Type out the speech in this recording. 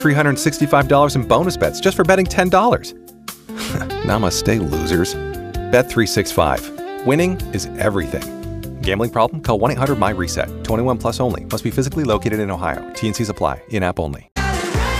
$365 in bonus bets just for betting $10. Namaste, losers. Bet365. Winning is everything. Gambling problem? Call 1-800-MY-RESET. 21 plus only. Must be physically located in Ohio. T&Cs apply. In-app only.